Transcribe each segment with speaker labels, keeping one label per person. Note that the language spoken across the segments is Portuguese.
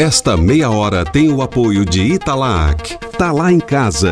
Speaker 1: Esta meia hora tem o apoio de Italac. Tá lá em casa.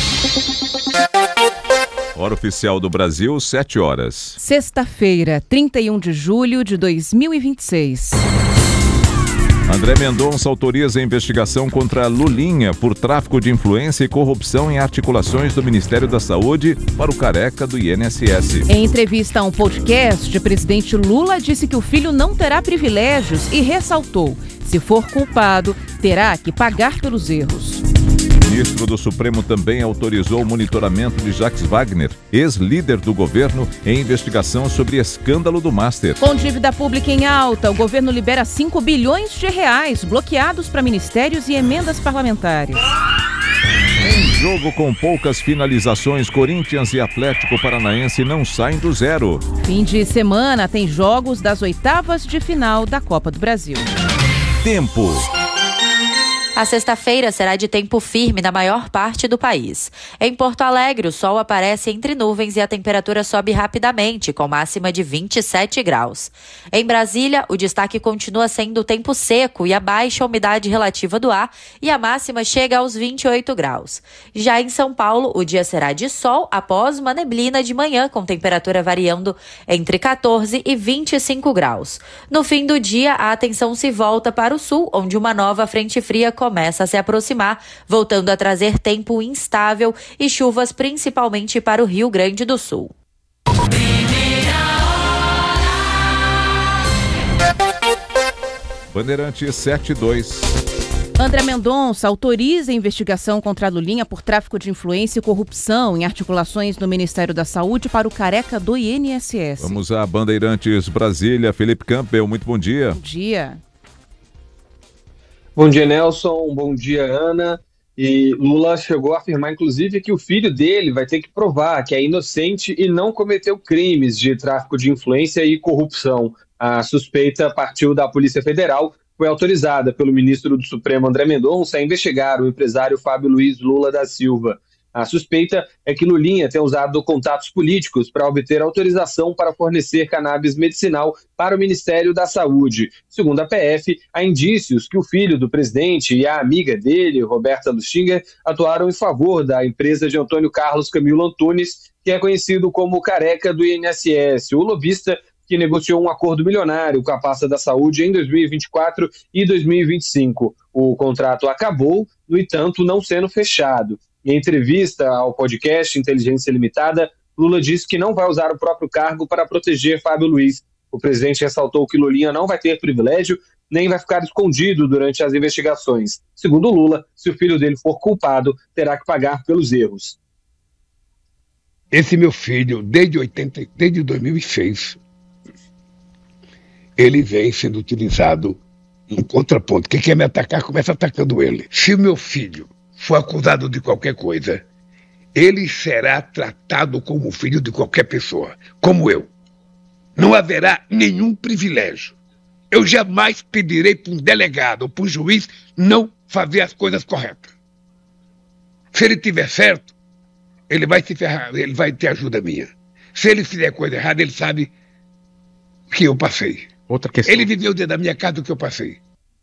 Speaker 2: Hora oficial do Brasil, 7 horas.
Speaker 3: Sexta-feira, 31 de julho de 2026.
Speaker 2: André Mendonça autoriza a investigação contra Lulinha por tráfico de influência e corrupção em articulações do Ministério da Saúde para o careca do INSS.
Speaker 3: Em entrevista a um podcast, o presidente Lula disse que o filho não terá privilégios e ressaltou: se for culpado, terá que pagar pelos erros.
Speaker 2: O ministro do Supremo também autorizou o monitoramento de Jacques Wagner, ex-líder do governo, em investigação sobre escândalo do Master.
Speaker 3: Com dívida pública em alta, o governo libera 5 bilhões de reais bloqueados para ministérios e emendas parlamentares.
Speaker 2: Em jogo com poucas finalizações, Corinthians e Atlético Paranaense não saem do zero.
Speaker 3: Fim de semana tem jogos das oitavas de final da Copa do Brasil.
Speaker 2: Tempo.
Speaker 4: A sexta-feira será de tempo firme na maior parte do país. Em Porto Alegre, o sol aparece entre nuvens e a temperatura sobe rapidamente, com máxima de 27 graus. Em Brasília, o destaque continua sendo o tempo seco e a baixa umidade relativa do ar, e a máxima chega aos 28 graus. Já em São Paulo, o dia será de sol após uma neblina de manhã, com temperatura variando entre 14 e 25 graus. No fim do dia, a atenção se volta para o sul, onde uma nova frente fria começa a se aproximar, voltando a trazer tempo instável e chuvas principalmente para o Rio Grande do Sul.
Speaker 2: Bandeirantes 7-2.
Speaker 3: André Mendonça autoriza a investigação contra a Lulinha por tráfico de influência e corrupção em articulações no Ministério da Saúde para o careca do INSS.
Speaker 2: Vamos a Bandeirantes Brasília. Felipe Campbell, muito bom dia.
Speaker 3: Bom dia.
Speaker 5: Bom dia, Nelson. Bom dia, Ana. E Lula chegou a afirmar, inclusive, que o filho dele vai ter que provar que é inocente e não cometeu crimes de tráfico de influência e corrupção. A suspeita partiu da Polícia Federal, foi autorizada pelo ministro do Supremo, André Mendonça, a investigar o empresário Fábio Luiz Lula da Silva. A suspeita é que Lulinha tenha usado contatos políticos para obter autorização para fornecer cannabis medicinal para o Ministério da Saúde. Segundo a PF, há indícios que o filho do presidente e a amiga dele, Roberta Lustinger, atuaram em favor da empresa de Antônio Carlos Camilo Antunes, que é conhecido como careca do INSS, o lobista que negociou um acordo milionário com a pasta da saúde em 2024 e 2025. O contrato acabou, no entanto, não sendo fechado. Em entrevista ao podcast Inteligência Limitada, Lula disse que não vai usar o próprio cargo para proteger Fábio Luiz. O presidente ressaltou que Lulinha não vai ter privilégio, nem vai ficar escondido durante as investigações. Segundo Lula, se o filho dele for culpado, terá que pagar pelos erros.
Speaker 6: Esse meu filho, desde 2006, ele vem sendo utilizado em contraponto. Quem quer me atacar, começa atacando ele. Se o meu filho for acusado de qualquer coisa, ele será tratado como filho de qualquer pessoa, como eu. Não haverá nenhum privilégio. Eu jamais pedirei para um delegado ou para um juiz não fazer as coisas corretas. Se ele tiver certo, ele vai se ferrar, ele vai ter ajuda minha. Se ele fizer coisa errada, ele sabe que eu passei.
Speaker 7: Outra questão.
Speaker 6: Ele viveu dentro da minha casa o que eu passei.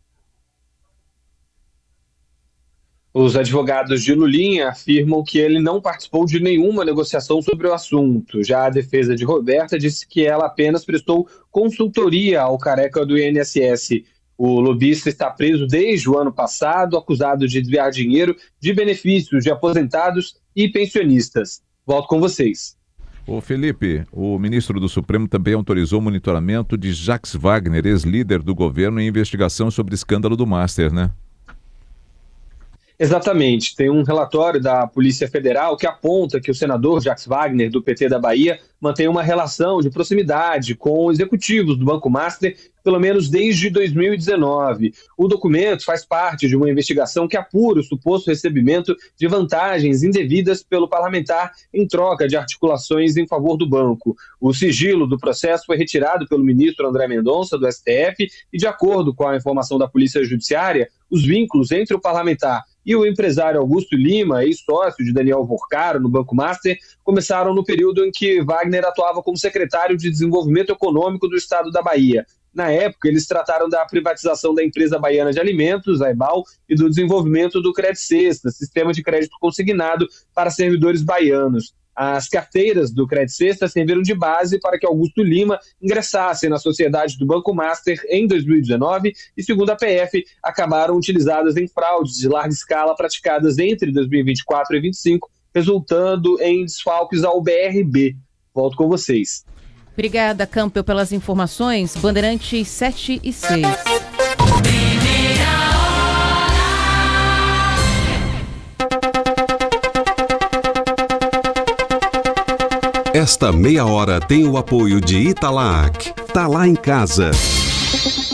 Speaker 5: Os advogados de Lulinha afirmam que ele não participou de nenhuma negociação sobre o assunto. Já a defesa de Roberta disse que ela apenas prestou consultoria ao careca do INSS. O lobista está preso desde o ano passado, acusado de desviar dinheiro de benefícios de aposentados e pensionistas. Volto com vocês.
Speaker 2: Ô Felipe, o ministro do Supremo também autorizou o monitoramento de Jacques Wagner, ex-líder do governo, em investigação sobre o escândalo do Master, né?
Speaker 5: Exatamente. Tem um relatório da Polícia Federal que aponta que o senador Jacques Wagner, do PT da Bahia, mantém uma relação de proximidade com executivos do Banco Master, pelo menos desde 2019. O documento faz parte de uma investigação que apura o suposto recebimento de vantagens indevidas pelo parlamentar em troca de articulações em favor do banco. O sigilo do processo foi retirado pelo ministro André Mendonça, do STF, e, de acordo com a informação da Polícia Judiciária, os vínculos entre o parlamentar e o empresário Augusto Lima, ex-sócio de Daniel Vorcaro no Banco Master, começaram no período em que Wagner atuava como secretário de Desenvolvimento Econômico do Estado da Bahia. Na época, eles trataram da privatização da empresa baiana de alimentos, a EBAL, e do desenvolvimento do Crédito Sexta, sistema de crédito consignado para servidores baianos. As carteiras do Crédito Sexta serviram de base para que Augusto Lima ingressasse na sociedade do Banco Master em 2019 e, segundo a PF, acabaram utilizadas em fraudes de larga escala praticadas entre 2024 e 2025, resultando em desfalques ao BRB. Volto com vocês.
Speaker 3: Obrigada, Campbell, pelas informações. Bandeirantes 7 e 6.
Speaker 1: Esta meia hora tem o apoio de Italac. Tá lá em casa.